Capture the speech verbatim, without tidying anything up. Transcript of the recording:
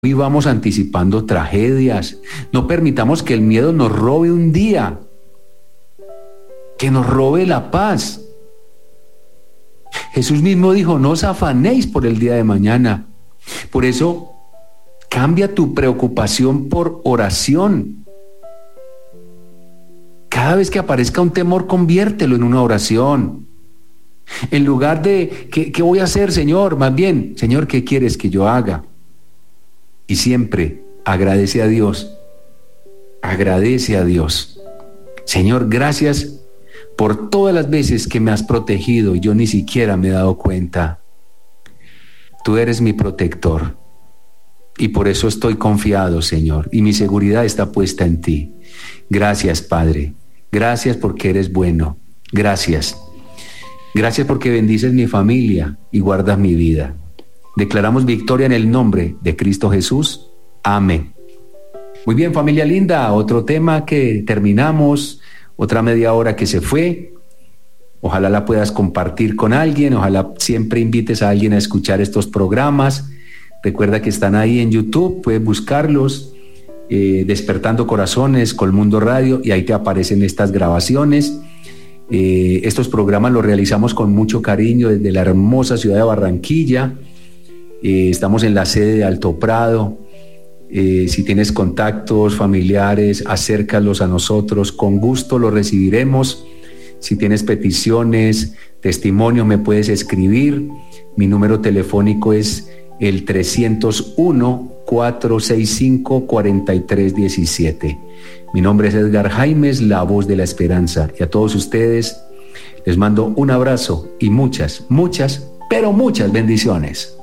vivamos anticipando tragedias. No permitamos que el miedo nos robe un día, que nos robe la paz. Jesús mismo dijo: no os afanéis por el día de mañana. Por eso, cambia tu preocupación por oración. Cada vez que aparezca un temor, conviértelo en una oración. En lugar de, ¿qué, qué voy a hacer, Señor? Más bien, Señor, ¿qué quieres que yo haga? Y siempre agradece a Dios. Agradece a Dios. Señor, gracias por todas las veces que me has protegido y yo ni siquiera me he dado cuenta. Tú eres mi protector y por eso estoy confiado, Señor, y mi seguridad está puesta en ti. Gracias, Padre. Gracias porque eres bueno. Gracias. Gracias porque bendices mi familia y guardas mi vida. Declaramos victoria en el nombre de Cristo Jesús. Amén. Muy bien, familia linda, otro tema que terminamos, otra media hora que se fue. Ojalá la puedas compartir con alguien, ojalá siempre invites a alguien a escuchar estos programas. Recuerda que están ahí en YouTube, puedes buscarlos, eh, Despertando Corazones, Colmundo Radio, y ahí te aparecen estas grabaciones. Eh, estos programas los realizamos con mucho cariño desde la hermosa ciudad de Barranquilla. Eh, estamos en la sede de Alto Prado. Eh, si tienes contactos familiares, acércalos a nosotros, con gusto los recibiremos. Si tienes peticiones, testimonios, me puedes escribir. Mi número telefónico es el trescientos uno, cuatrocientos sesenta y cinco, cuarenta y tres diecisiete. Mi nombre es Edgar Jaimes, la voz de la esperanza, y a todos ustedes les mando un abrazo y muchas, muchas, pero muchas bendiciones.